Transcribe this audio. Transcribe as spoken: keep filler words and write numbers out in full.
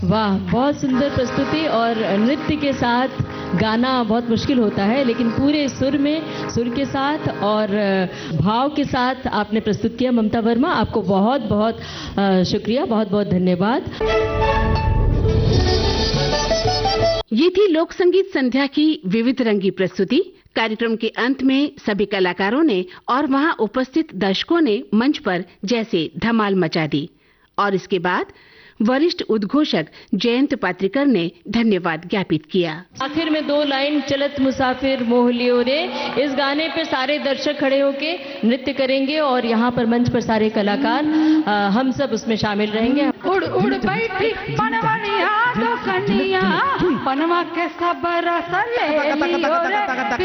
वाह, बहुत सुंदर प्रस्तुति। और नृत्य के साथ गाना बहुत मुश्किल होता है, लेकिन पूरे सुर में, सुर के साथ और भाव के साथ आपने प्रस्तुत किया। ममता वर्मा, आपको बहुत बहुत शुक्रिया, बहुत बहुत धन्यवाद। ये थी लोक संगीत संध्या की विविध रंगी प्रस्तुति। कार्यक्रम के अंत में सभी कलाकारों ने और वहां उपस्थित दर्शकों ने मंच पर जैसे धमाल मचा दी। और इसके बाद वरिष्ठ उद्घोषक जयंत पात्रिकर ने धन्यवाद ज्ञापित किया। आखिर में दो लाइन चलत मुसाफिर मोह लियो रे, इस गाने पे सारे दर्शक खड़े होके नृत्य करेंगे और यहाँ पर मंच पर सारे कलाकार, आ, हम सब उसमें शामिल रहेंगे। उड़ उड़ बैठी बनवनिया दो कन्या, बनवा के सब रस ले लियो रे।